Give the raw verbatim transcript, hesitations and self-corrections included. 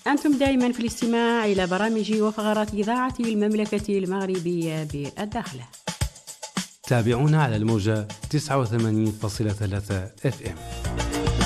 أنتم دائما في الاستماع إلى برامج وفقرات إذاعة المملكة المغربية بالداخلة. تابعونا على الموجة تسعة وثمانين فاصلة ثلاثة اف ام.